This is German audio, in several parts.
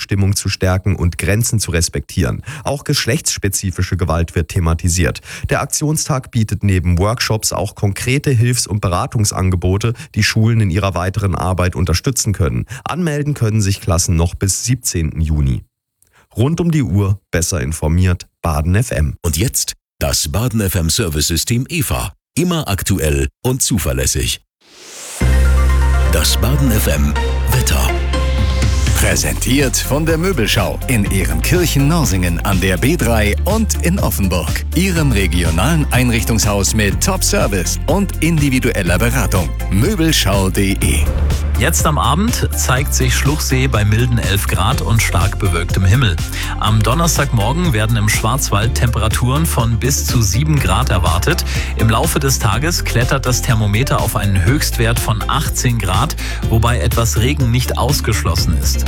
Selbstbestimmung zu stärken und Grenzen zu respektieren. Auch geschlechtsspezifische Gewalt wird thematisiert. Der Aktionstag bietet neben Workshops auch konkrete Hilfs- und Beratungsangebote, die Schulen in ihrer weiteren Arbeit unterstützen können. Anmelden können sich Klassen noch bis 17. Juni. Rund um die Uhr besser informiert, Baden FM. Und jetzt das Baden FM Service-System EVA. Immer aktuell und zuverlässig. Das Baden FM Wetter. Präsentiert von der Möbelschau in Ehrenkirchen-Norsingen an der B3 und in Offenburg. Ihrem regionalen Einrichtungshaus mit Top-Service und individueller Beratung. Möbelschau.de. Jetzt am Abend zeigt sich Schluchsee bei milden 11 Grad und stark bewölktem Himmel. Am Donnerstagmorgen werden im Schwarzwald Temperaturen von bis zu 7 Grad erwartet. Im Laufe des Tages klettert das Thermometer auf einen Höchstwert von 18 Grad, wobei etwas Regen nicht ausgeschlossen ist.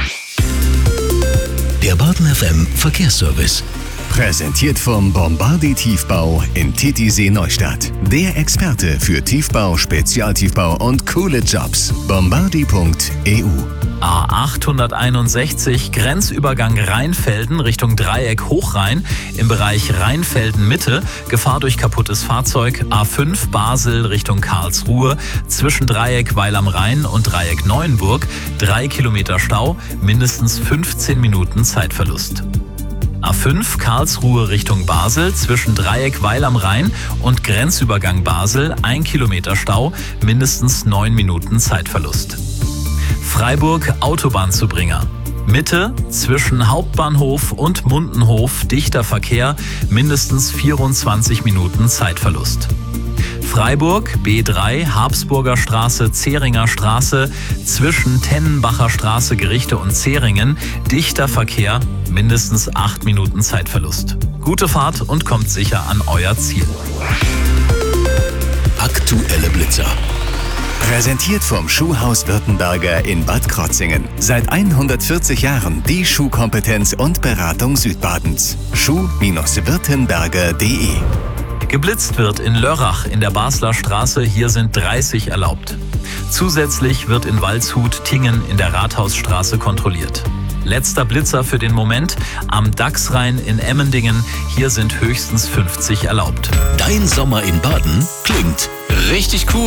Der Baden FM Verkehrsservice. Präsentiert vom Bombardi Tiefbau in Titisee Neustadt. Der Experte für Tiefbau, Spezialtiefbau und coole Jobs. Bombardi.eu. A861 Grenzübergang Rheinfelden Richtung Dreieck Hochrhein im Bereich Rheinfelden-Mitte. Gefahr durch kaputtes Fahrzeug. A5 Basel Richtung Karlsruhe zwischen Dreieck Weil am Rhein und Dreieck Neuenburg. 3 Kilometer Stau, mindestens 15 Minuten Zeitverlust. A5 Karlsruhe Richtung Basel zwischen Dreieck Weil am Rhein und Grenzübergang Basel 1 Kilometer Stau, mindestens 9 Minuten Zeitverlust. Freiburg Autobahnzubringer. Mitte zwischen Hauptbahnhof und Mundenhof dichter Verkehr, mindestens 24 Minuten Zeitverlust. Freiburg B3 Habsburger Straße, Zähringer Straße zwischen Tennenbacher Straße, Gerichte und Zähringen dichter Verkehr, mindestens 8 Minuten Zeitverlust. Gute Fahrt und kommt sicher an euer Ziel. Aktuelle Blitzer. Präsentiert vom Schuhhaus Württemberger in Bad Krotzingen. Seit 140 Jahren die Schuhkompetenz und Beratung Südbadens. Schuh-württemberger.de. Geblitzt wird in Lörrach in der Basler Straße, hier sind 30 erlaubt. Zusätzlich wird in Waldshut Tingen in der Rathausstraße kontrolliert. Letzter Blitzer für den Moment am Dachsrhein in Emmendingen, hier sind höchstens 50 erlaubt. Dein Sommer in Baden klingt richtig cool.